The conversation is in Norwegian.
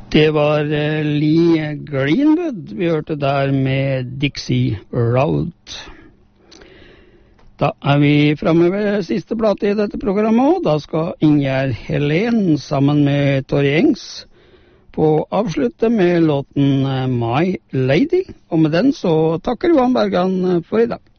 Det var Lee Greenwood vi hørte der med Dixie Road. Da vi fremme ved siste plate i dette programmet, og da skal Ingjerd Helen sammen med Tori Engs på avslutte med låten My Lady, og med den så takker Johan Bergan for i dag.